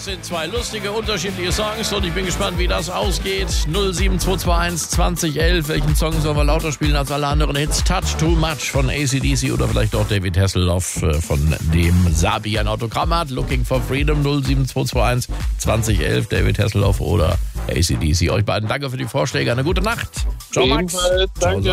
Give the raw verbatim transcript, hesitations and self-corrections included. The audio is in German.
Das sind zwei lustige, unterschiedliche Songs und ich bin gespannt, wie das ausgeht. null sieben zwei zwei eins zwanzig elf. Welchen Song sollen wir lauter spielen als alle anderen Hits? Touch Too Much von A C D C oder vielleicht auch David Hasselhoff von dem Sabi ein Autogramm hat. Looking for Freedom null sieben zwei zwei eins zwanzig elf. David Hasselhoff oder A C D C. Euch beiden danke für die Vorschläge. Eine gute Nacht. Ciao, Max. Danke.